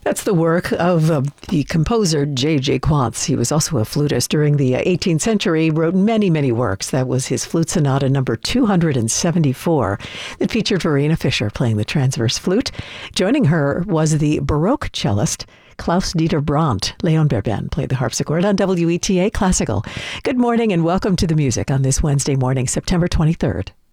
That's the work of the composer J.J. Quantz. He was also a flutist during the 18th century, wrote many, many works. That was his Flute Sonata number 274 that featured Verena Fischer playing the transverse flute. Joining her was the Baroque cellist Klaus-Dieter Brandt. Leon Berben played the harpsichord on WETA Classical. Good morning and welcome to the music on this Wednesday morning, September 23rd.